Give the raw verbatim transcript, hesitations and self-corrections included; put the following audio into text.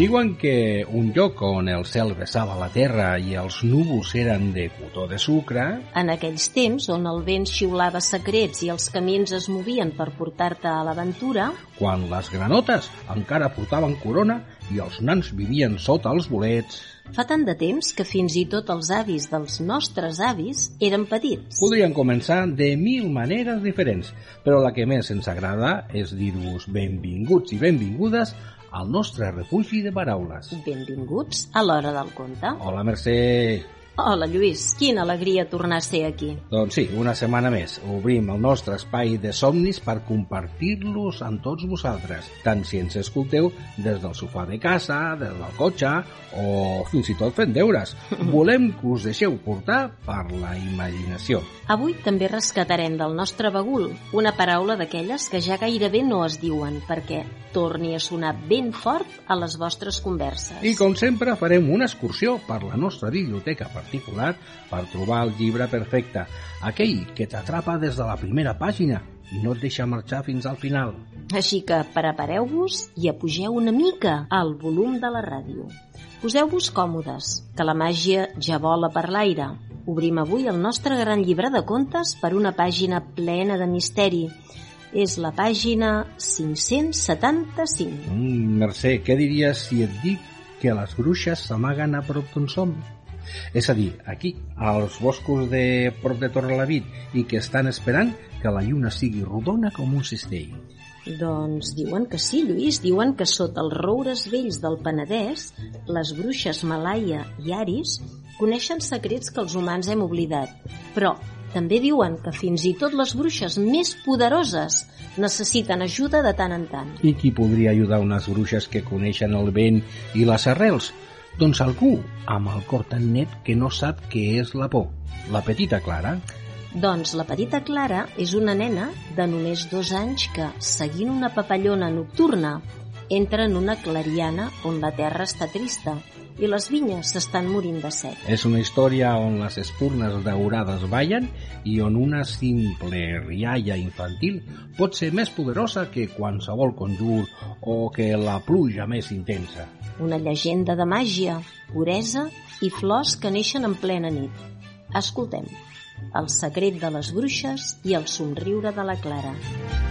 Diuen que un lloc on el cel vessava la terra i els núvols eren de cotó de sucre... En aquells temps, on el vent xiulava secrets i els camins es movien per portar-te a l'aventura... Quan les granotes encara portaven corona i els nans vivien sota els bolets... Fa tant de temps que fins i tot els avis dels nostres avis eren petits. Podrien començar de mil maneres diferents, però la que més ens agrada és dir-vos benvinguts i benvingudes al nostre refugi de paraules. Benvinguts a l'Hora del Conte. Hola, Mercè. Hola, Lluís. Quina alegria tornar a ser aquí. Doncs sí, una setmana més. Obrim el nostre espai de somnis per compartir-los amb tots vosaltres, tant si ens escolteu des del sofà de casa, des del cotxe o fins i tot fent deures. Volem que us deixeu portar per la imaginació. Avui també rescatarem del nostre bagul una paraula d'aquelles que ja gairebé no es diuen perquè torni a sonar ben fort a les vostres converses. I com sempre farem una excursió per la nostra biblioteca particular per trobar el llibre perfecte, aquell que t'atrapa des de la primera pàgina i no et deixa marxar fins al final. Així que prepareu-vos i apugeu una mica al volum de la ràdio. Poseu-vos còmodes, que la màgia ja vola per l'aire. Obrim avui el nostre gran llibre de contes per una pàgina plena de misteri. És la pàgina cinc-cents setanta-cinc. Mm, Mercè, què diries si et dic que les bruixes s'amaguen a prop d'on som? És a dir, aquí, als boscos de prop de Torrelavit, i que estan esperant que la lluna sigui rodona com un cistell. Doncs diuen que sí, Lluís. Diuen que sota els roures vells del Penedès, les bruixes Malaia i Aris coneixen secrets que els humans hem oblidat. Però també diuen que fins i tot les bruixes més poderoses necessiten ajuda de tant en tant. I qui podria ajudar unes bruixes que coneixen el vent i les arrels? Doncs algú amb el cor tan net que no sap què és la por. La petita Clara. Doncs la petita Clara és una nena de només dos anys que, seguint una papallona nocturna, entra en una clariana on la terra està trista i les vinyes s'estan morint de set. És una història on les espurnes daurades ballen i on una simple rialla infantil pot ser més poderosa que qualsevol conjur o que la pluja més intensa. Una llegenda de màgia, puresa i flors que neixen en plena nit. Escoltem. El secret de les bruixes i el somriure de la Clara.